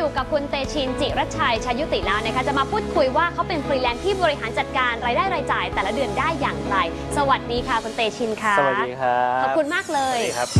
อยู่กับคุณเตชินจิรัชชัย ชยุติแล้วนะคะจะมาพูดคุยว่าเขาเป็นฟรีแลนซ์ที่บริหารจัดการรายได้รายจ่ายแต่ละเดือนได้อย่างไรสวัสดีค่ะคุณเตชินค่ะสวัสดีครับขอบคุณมากเลยสวัสดีครับ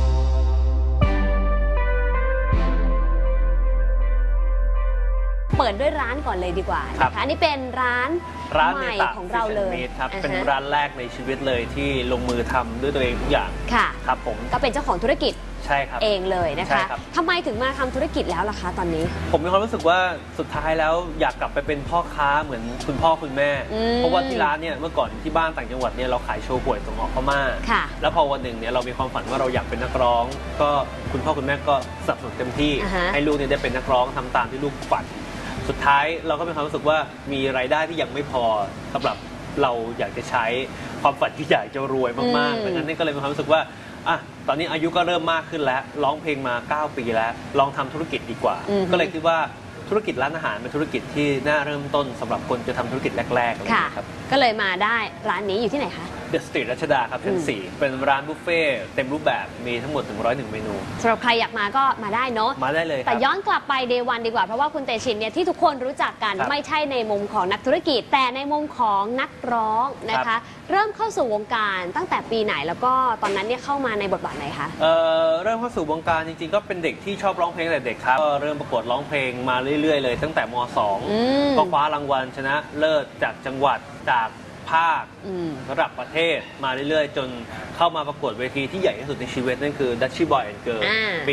เปิดด้วยร้านก่อนเลยดีกว่านะคะนี่เป็นร้านใหม่ของเราเลยครับเป็นร้านแรกในชีวิตเลยที่ลงมือทำด้วยตัวเองทุกอย่างค่ะครับผมก็เป็นเจ้าของธุรกิจใช่ครับเองเลยนะคะทำไมถึงมาทำธุรกิจแล้วล่ะคะตอนนี้ผมมีความรู้สึกว่าสุดท้ายแล้วอยากกลับไปเป็นพ่อค้าเหมือนคุณพ่อคุณแม่เพราะว่าที่ร้านเนี่ยเมื่อก่อนที่บ้านต่างจังหวัดเนี่ยเราขายโชว์หวยส่งออกพม่าแล้วพอวันหนึ่งเนี่ยเรามีความฝันว่าเราอยากเป็นนักร้องก็คุณพ่อคุณแม่ก็สนับสนุนเต็มที่ให้ลูกเนี่ยได้เป็นนักร้องทำตามที่ลูกฝันสุดท้ายเราก็มีความรู้สึกว่ามีรายได้ที่ยังไม่พอสำหรับเราอยากจะใช้ความฝันที่อยากจะรวยมากๆดังนั้นนี่ก็เลยมีความรู้สึกว่าตอนนี้อายุก็เริ่มมากขึ้นแล้วร้องเพลงมา9 ปีแล้วลองทำธุรกิจดีกว่าก็เลยคิดว่าธุรกิจร้านอาหารเป็นธุรกิจที่น่าเริ่มต้นสำหรับคนจะทำธุรกิจแรกๆเลยครับก็เลยมาได้ร้านนี้อยู่ที่ไหนคะ The Street รัชดาครับชั้น 4เป็นร้านบุฟเฟ่เต็มรูปแบบมีทั้งหมด101 เมนูสำหรับใครอยากมาก็มาได้เนาะมาได้เลยแต่ย้อนกลับไป Day 1ดีกว่าเพราะว่าคุณเตชินเนี่ยที่ทุกคนรู้จักกันไม่ใช่ในมุมของนักธุรกิจแต่ในมุมของนักร้องนะคะเริ่มเข้าสู่วงการตั้งแต่ปีไหนแล้วก็ตอนนั้นเนี่ยเข้ามาในบทบาทไหนคะเริ่มเข้าสู่วงการจริงๆก็เป็นเด็กที่ชอบร้องเพลงแต่เด็กครับก็เริ่มประกวดร้องเพลงมาเรื่อยๆเลยตั้งแต่ม.2 ก็คว้ารางวัลชนะเลิศจากจังหวัดจากภาคระดับประเทศมาเรื่อยๆจนเข้ามาประกวดเวทีที่ใหญ่ที่สุดในชีวิตนั่นคือ Dutchy Boy and Girl ปี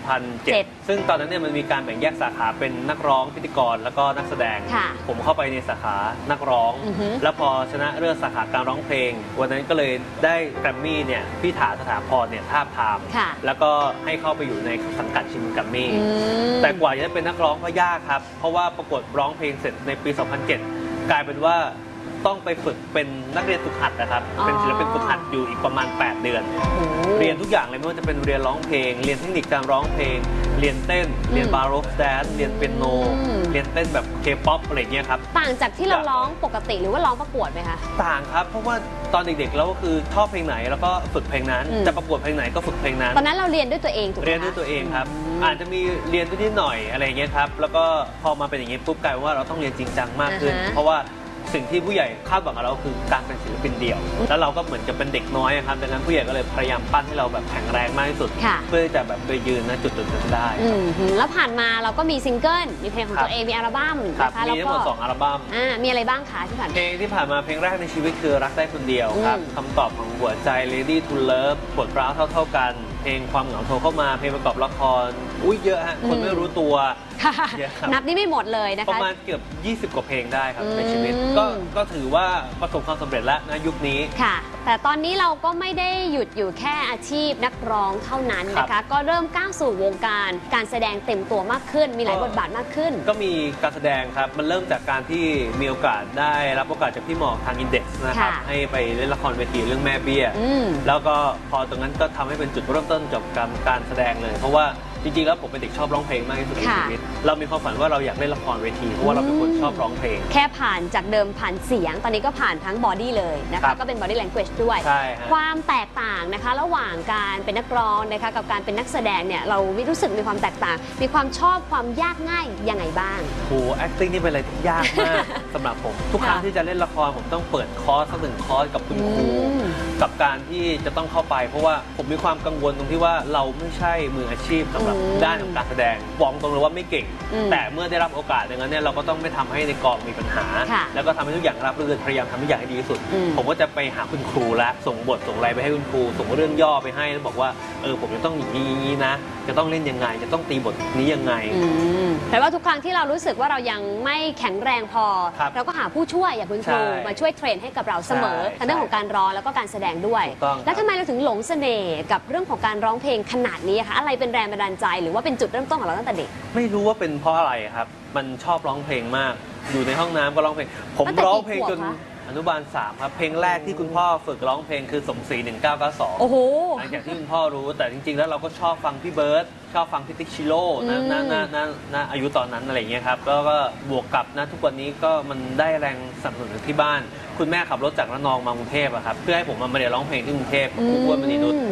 2007 ซึ่งตอนนั้นเนี่ยมันมีการแบ่งแยกสาขาเป็นนักร้องพิธีกรแล้วก็นักแสดงผมเข้าไปในสาขานักร้องแล้วพอชนะเลิศสาขาการร้องเพลงวันนั้นก็เลยได้แกรมมี่เนี่ยพี่ถาสถาพรเนี่ยทาบทามแล้วก็ให้เข้าไปอยู่ในสังกัดชิงแกรมมี่แต่กว่าจะได้เป็นนักร้องก็ยากครับเพราะว่าประกวดร้องเพลงเสร็จในปี 2007 กลายเป็นว่าต้องไปฝึกเป็นนักเรียนฝึกหัดนะครับเป็นศิลปินฝึกหัดอยู่อีกประมาณ8 เดือนเรียนทุกอย่างเลยไม่ว่าจะเป็นเรียนร้องเพลงเรียนเทคนิคการร้องเพลงเรียนเต้นเรียนบาโรกแดนซ์เรียนเปียโนเรียนเต้นแบบเคป๊อปอะไรเงี้ยครับต่างจากที่เราร้องปกติหรือว่าร้องประกวดไหมคะต่างครับเพราะว่าตอนเด็กๆเราก็คือชอบเพลงไหนแล้วก็ฝึกเพลงนั้นจะประกวดเพลงไหนก็ฝึกเพลงนั้นตอนนั้นเราเรียนด้วยตัวเองถูกไหมเรียนด้วยตัวเองครับอาจจะมีเรียนนิดหน่อยอะไรเงี้ยครับแล้วก็พอมาเป็นอย่างนี้ปุ๊บกลายว่าเราต้องเรียนจริงจังมากขึ้นเพราะว่าสิ่งที่ผู้ใหญ่คาดหวังกับเราคือการเป็นศิลปินเดี่ยวแล้วเราก็เหมือนจะเป็นเด็กน้อยครับดังนั้นผู้ใหญ่ก็เลยพยายามปั้นให้เราแบบแข็งแรงมากที่สุดเพื่อจะแบบไปยืนณจุดนั้นได้แล้วผ่านมาเราก็มีซิงเกิลมีเพลงของตัวเองมีอัลบั้มนะคะมีทั้งหมด2 อัลบั้มมีอะไรบ้างคะที่ผ่านเพลงที่ผ่านมาเพลงแรกในชีวิตคือรักได้คนเดียวครับคำตอบของหัวใจ Ready to Love บทร้าวเท่ากันเพลงความเหงาโทรเข้ามาเพลงประกอบละครเยอะฮะคนไม่รู้ตัวนับนี่ไม่หมดเลยนะคะประมาณเกือบ20 กว่าเพลงได้ครับในชีวิตก็ถือว่าประสบความสำเร็จแล้วนะยุคนี้ค่ะแต่ตอนนี้เราก็ไม่ได้หยุดอยู่แค่อาชีพนักร้องเท่านั้นนะคะก็เริ่มก้าวสู่วงการแสดงเต็มตัวมากขึ้นมีหลายบทบาทมากขึ้นก็มีการแสดงครับมันเริ่มจากการที่มีโอกาสได้รับโอกาสจากพี่หมอกทางอินเด็กซ์นะครับให้ไปเล่นละครเวทีเรื่องแม่เบี้ยแล้วก็พอตรงนั้นก็ทำให้เป็นจุดเริ่มต้นกับการแสดงเลยเพราะว่าจริงๆแล้วผมเป็นเด็กชอบร้องเพลงมากที่สุดในชีวิตเรามีความฝันว่าเราอยากเล่นละครเวทีเพราะว่าเราเป็นคนชอบร้องเพลงแค่ผ่านจากเดิมผ่านเสียงตอนนี้ก็ผ่านทั้งบอดี้เลยนะคะก็เป็น body language ด้วยความแตกต่างนะคะระหว่างการเป็นนักร้องนะคะกับการเป็นนักแสดงเนี่ยเรารู้สึกมีความแตกต่างมีความชอบความยากง่ายยังไงบ้างโห acting นี่เป็นอะไรที่ยากมากสำหรับผมทุกครั้งที่จะเล่นละครผมต้องเปิดคอร์สสัก1 คอร์สกับคุณครูกับการที่จะต้องเข้าไปเพราะว่าผมมีความกังวลตรงที่ว่าเราไม่ใช่มืออาชีพสำหรับด้านของการแสดงบอกตรงเลยว่าไม่เก่งแต่เมื่อได้รับโอกาสอย่างนั้นเนี่ยเราก็ต้องไม่ทำให้ในกองมีปัญหาแล้วก็ทำให้ทุกอย่างรับรื่นพยายามทำทุกอย่างให้ดีที่สุดผมก็จะไปหาคุณครูและส่งบทส่งอะไรไปให้คุณครูส่งเรื่องย่อไปให้แล้วบอกว่าผมจะต้องอย่างนี้นะจะต้องเล่นยังไงจะต้องตีบทนี้ยังไงแต่ว่าทุกครั้งที่เรารู้สึกว่าเรายังไม่แข็งแรงพอเราก็หาผู้ช่วยอย่างคุณครูมาช่วยเทรนให้กับเราเสมอทั้งเรื่องของการร้องแล้วก็การแสดงด้วยแล้วทำไมเราถึงหลงเสน่ห์กับเรื่องของการร้องเพลงขนาดนี้คะอะไรเป็นแรงบันดาลใจหรือว่าเป็นจุดเริ่มต้นของเราตั้งแต่เด็กไม่รู้ว่าเป็นเพราะอะไรครับมันชอบร้องเพลงมากอยู่ในห้องน้ำก็ร้องเพลงผมร้องเพลงจนอนุบาล 3ครับเพลงแรกที่คุณพ่อฝึกร้องเพลงคือสมศรี1992 โอ้โหหลังจากที่คุณพ่อรู้แต่จริงๆแล้วเราก็ชอบฟังพี่เบิร์ดชอบฟังพี่ติ๊กชิโร่นะอายุตอนนั้นอะไรเงี้ยครับแล้วก็บวกกับนะทุกวันนี้ก็มันได้แรงสนับสนุนที่บ้านคุณแม่ขับรถจากระนองมากรุงเทพครับเพื่อให้ผมมาเรียนร้องเพลงที่กรุงเทพกับครูอ้วนมณีนุช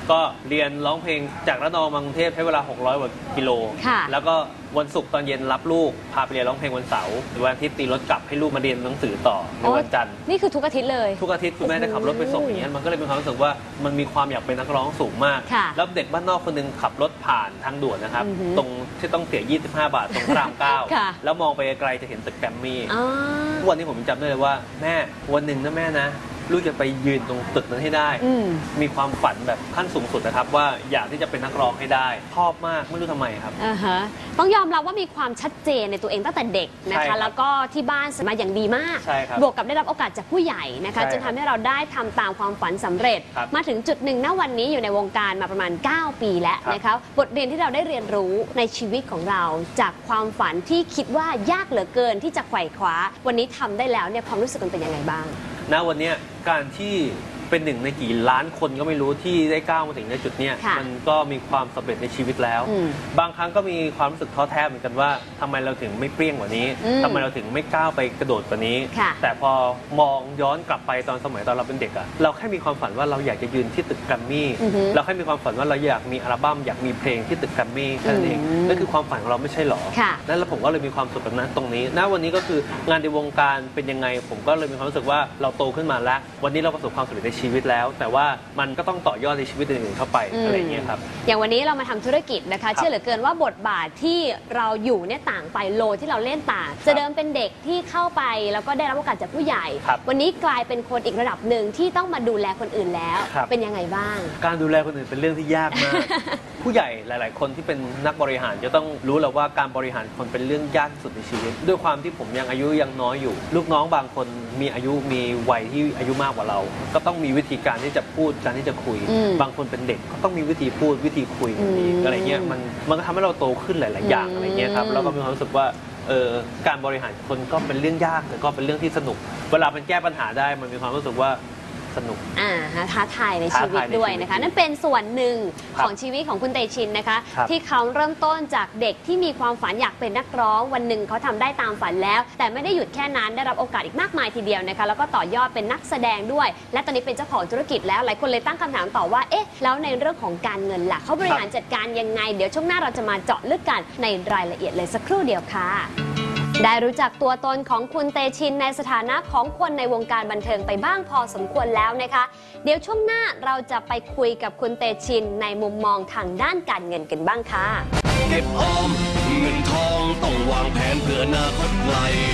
ก็เรียนร้องเพลงจากระนองมากรุงเทพใช้เวลา600 กว่ากิโลแล้วก็วันศุกร์ตอนเย็นรับลูกพาไปเรียนร้องเพลงวันเสาร์วันอาทิตย์ตีรถกลับให้ลูกมาเรียนหนังสือต่อในวันจันทร์นี่คือทุกอาทิตย์เลยทุกอาทิตย์คุณแม่ได้ขับรถไปส่งอย่างเงี้ยมันก็เลยมีความรู้สึกว่ามันมีความอยากเป็นนักร้องสูงมากแล้วเด็กบ้านนอกคนนึงขับรถผ่านทางด่วนนะครับตรงที่ต้องเสีย25 บาทตรงพระราม 9แล้วมองไปไกลจะเห็นตึกแกรมมี่วันนี้ผมจำได้เลยว่าแม่วันหนึ่งนะแม่นะลูกจะไปยืนตรงตึกนั้นให้ได้มีความฝันแบบขั้นสูงสุดนะครับว่าอยากที่จะเป็นนักร้องให้ได้ชอบมากไม่รู้ทำไมครับต้องยอมรับว่ามีความชัดเจนในตัวเองตั้งแต่เด็กนะคะแล้วก็ที่บ้านสมาอย่างดีมากบวกกับได้รับโอกาสจากผู้ใหญ่นะคะจนทำให้เราได้ทำตามความฝันสำเร็จมาถึงจุดหนึ่งณวันนี้อยู่ในวงการมาประมาณ9 ปีแล้วนะคะบทเรียนที่เราได้เรียนรู้ในชีวิตของเราจากความฝันที่คิดว่ายากเหลือเกินที่จะไขว่คว้าวันนี้ทำได้แล้วเนี่ยความรู้สึกมันเป็นยังไงบ้างณวันนี้การที่เป็นหนึ่งในกี่ล้านคนก็ไม่รู้ที่ได้ก้าวมาถึงในจุดนี้มันก็มีความสำเร็จในชีวิตแล้วบางครั้งก็มีความรู้สึกท้อแท้เหมือนกันว่าทำไมเราถึงไม่เปรี้ยงกว่านี้ทำไมเราถึงไม่ก้าวไปกระโดดกว่านี้แต่พอมองย้อนกลับไปตอนสมัยตอนเราเป็นเด็กอะเราแค่มีความฝันว่าเราอยากจะยืนที่ตึกแกรมมี่เราแค่มีความฝันว่าเราอยากมีอัลบั้มอยากมีเพลงที่ตึกแกรมมี่แค่นั้นเองนั่นคือความฝันของเราไม่ใช่หรอนั่นแล้วผมก็เลยมีความสุขกับนั้นตรงนี้ณวันนี้ก็คืองานในวงการเป็นยังไงผมก็เลยมีความรู้สึกว่าเราโตขึ้นมาแล้ววันนี้เราประสบความสำเร็จในชีวิตแล้วแต่ว่ามันก็ต้องต่อยอดในชีวิตอื่นๆเข้าไปอะไรอย่างเงี้ยครับอย่างวันนี้เรามาทำธุรกิจนะคะเชื่อเหลือเกินว่าบทบาทที่เราอยู่เนี่ยต่างไปโลที่เราเล่นต่างจะเดิมเป็นเด็กที่เข้าไปแล้วก็ได้รับโอกาสจากผู้ใหญ่วันนี้กลายเป็นคนอีกระดับหนึ่งที่ต้องมาดูแลคนอื่นแล้วเป็นยังไงบ้างการดูแลคนอื่นเป็นเรื่องที่ยากมาก ผู้ใหญ่หลาย ๆ คนที่เป็นนักบริหารจะต้องรู้แล้วว่าการบริหารคนเป็นเรื่องยากสุดในชีวิตด้วยความที่ผมยังอายุยังน้อยอยู่ลูกน้องบางคนมีอายุมีวัยที่อายุมากกว่าเราก็ต้องมีวิธีการที่จะพูดการที่จะคุยบางคนเป็นเด็กก็ต้องมีวิธีพูดวิธีคุยอะไรเงี้ยมันก็ทำให้เราโตขึ้นหลาย ๆ อย่างอะไรเงี้ยครับแล้วก็มีความรู้สึกว่าการบริหารคนก็เป็นเรื่องยากแต่ก็เป็นเรื่องที่สนุกเวลามันแก้ปัญหาได้มันมีความรู้สึกว่าสนุกท้าทายในชีวิตด้วยนะคะนั่นเป็นส่วนหนึ่งของชีวิตของคุณเตชินนะคะที่เขาเริ่มต้นจากเด็กที่มีความฝันอยากเป็นนักร้องวันหนึ่งเขาทำได้ตามฝันแล้วแต่ไม่ได้หยุดแค่นั้นได้รับโอกาสอีกมากมายทีเดียวนะคะแล้วก็ต่อยอดเป็นนักแสดงด้วยและตอนนี้เป็นเจ้าของธุรกิจแล้วหลายคนเลยตั้งคำถามต่อว่าเอ๊ะแล้วในเรื่องของการเงินล่ะเขาบริหารจัดการยังไงเดี๋ยวช่วงหน้าเราจะมาเจาะลึกกันในรายละเอียดเลยสักครู่เดียวค่ะได้รู้จักตัวตนของคุณเตชินในสถานะของคนในวงการบันเทิงไปบ้างพอสมควรแล้วนะคะเดี๋ยวช่วงหน้าเราจะไปคุยกับคุณเตชินในมุมมองทางด้านการเงินกันบ้างค่ะเก็บออมเงินทองต้องวางแผนเพื่ออนาคตไกล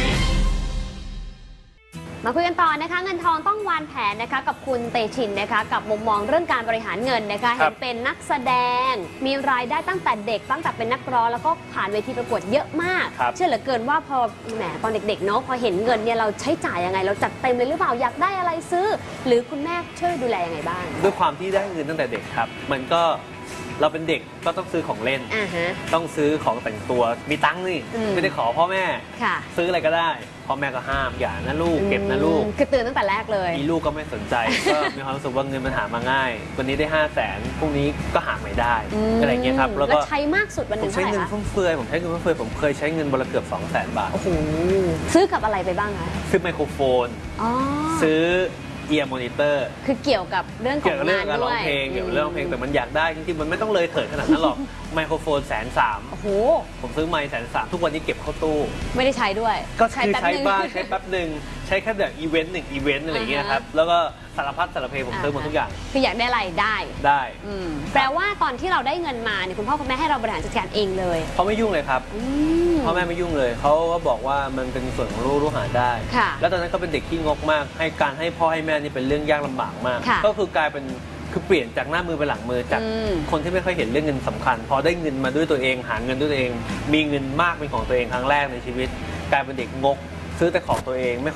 มาคุยกันต่อนะคะเงินทองต้องวางแผนนะคะกับคุณเตชินนะคะกับมุมมองเรื่องการบริหารเงินนะคะเห็นเป็นนักแสดงมีรายได้ตั้งแต่เด็กตั้งแต่เป็นนักร้องแล้วก็ผ่านเวทีประกวดเยอะมากเชื่อเหลือเกินว่าพอแหมตอนเด็กๆเนาะพอเห็นเงินเนี่ยเราใช้จ่ายยังไงเราจัดเต็มเลยหรือเปล่าอยากได้อะไรซื้อหรือคุณแม่ช่วยดูแลยังไงบ้างด้วยความที่ได้เงินตั้งแต่เด็กครับมันก็เราเป็นเด็กก็ต้องซื้อของเล่นต้องซื้อของแต่งตัวมีตังค์นี่ไม่ได้ขอพ่อแม่ซื้ออะไรก็ได้พ่อแม่ก็ห้ามอย่านะลูกเก็บนะลูกคือเตือนตั้งแต่แรกเลยมีลูกก็ไม่สนใจก็มีความรู้สึกว่าเงินมันหามาง่ายวันนี้ได้500,000พรุ่งนี้ก็หาไม่ได้อะไรเงี้ยครับแล้วก็ใช้มากสุดวันนึงเท่าไหร่คะผมใช้เงินฟุ่มเฟือยผมเคยใช้เงินวันละเกือบ200,000 บาทโอ้โหซื้อกับอะไรไปบ้างคะซื้อไมโครโฟนซื้อเอียร์มอนิเตอร์คือเกี่ยวกับเรื่องของงานด้วยร้องเพลงเกี่ยวกับเรื่องเพลงแต่มันอยากได้จริงๆมันไม่ต้องเลยเถิดขนาดนั้นหรอกไมโครโฟน130,000 โอ้โหผมซื้อไมค์130,000ทุกวันนี้เก็บเข้าตู้ไม่ได้ใช้ด้วยก็คือใช้บ้างใช้แป๊บหนึ่งใช้แค่แบบอีเวนต์1อีเวนต์อะไรอย่างเงี้ยครับแล้วก็สารพัดสารเพผมซื้อหมดทุกอย่างคืออยากได้อะไรได้แปลว่าตอนที่เราได้เงินมาเนี่ยคุณพ่อคุณแม่ให้เราบริหารจัดการเองเลยเขาไม่ยุ่งเลยครับพ่อแม่ไม่ยุ่งเลยเขาก็บอกว่ามันเป็นส่วนของลูกหาได้แล้วตอนนั้นเขาเป็นเด็กที่งกมากการให้พ่อให้แม่นี่เป็นเรื่องยากลำบากมากก็คือกลายเป็นคือเปลี่ยนจากหน้ามือไปหลังมือจากคนที่ไม่ค่อยเห็นเรื่องเงินสำคัญพอได้เงินมาด้วยตัวเองหาเงินด้วยตัวเองมีเงินมากเป็นของตัวเองครั้งแรกในชีวิตกลายเป็นเด็กงกซื้อแต่ของตัวเองไม่